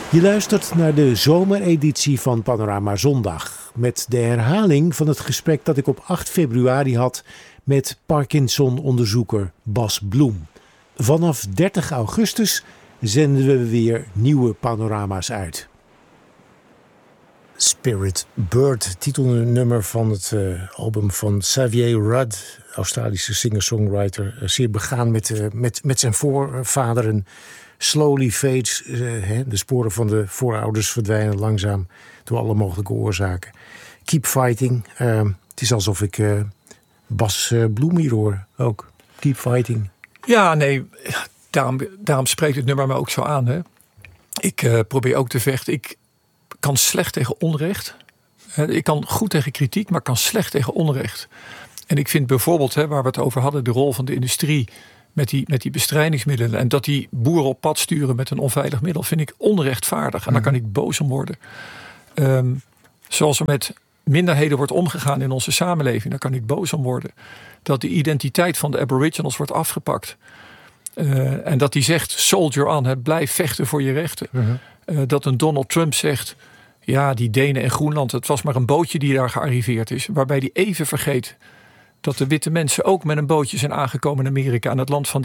Je luistert naar de zomereditie van Panorama Zondag. Met de herhaling van het gesprek dat ik op 8 februari had met Parkinson-onderzoeker Bas Bloem. Vanaf 30 augustus zenden we weer nieuwe panorama's uit. Spirit Bird, titelnummer van het album van Xavier Rudd, Australische singer-songwriter. Zeer begaan met zijn voorvaderen. Slowly fades, de sporen van de voorouders verdwijnen langzaam door alle mogelijke oorzaken. Keep fighting. Het is alsof ik Bas Bloem hier hoor ook. Keep fighting. Ja, nee, daarom spreekt het nummer me ook zo aan. Hè. Ik probeer ook te vechten. Ik kan slecht tegen onrecht. Ik kan goed tegen kritiek, maar kan slecht tegen onrecht. En ik vind bijvoorbeeld, waar we het over hadden, de rol van de industrie met die bestrijdingsmiddelen en dat die boeren op pad sturen met een onveilig middel, vind ik onrechtvaardig. En daar kan ik boos om worden. Zoals er met minderheden wordt omgegaan in onze samenleving, daar kan ik boos om worden. Dat de identiteit van de Aboriginals wordt afgepakt. En dat die zegt, soldier on, blijf vechten voor je rechten. Dat een Donald Trump zegt, ja, die Denen en Groenland, het was maar een bootje die daar gearriveerd is. Waarbij die even vergeet dat de witte mensen ook met een bootje zijn aangekomen in Amerika, aan het land van de